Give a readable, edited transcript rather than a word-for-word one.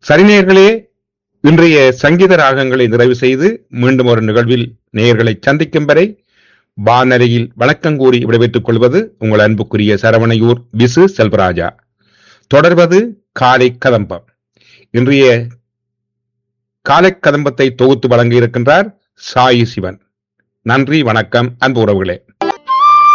சரி நேயர்களே, இன்றைய சங்கீத ராகங்களை நிறைவு செய்து மீண்டும் ஒரு நிகழ்வில் நேயர்களை சந்திக்கும் வரை வானரையில் வணக்கம் கூறி விடைபெற்றுக் கொள்வது உங்கள் அன்புக்குரிய சரவணையூர் பிசு செல்வராஜா. தொடர்வது காலை கதம்பம். இன்றைய காலை கதம்பத்தை தொகுத்து வழங்க இருக்கின்றார் சாயி சிவன். நன்றி, வணக்கம் அன்பு உறவுகளே.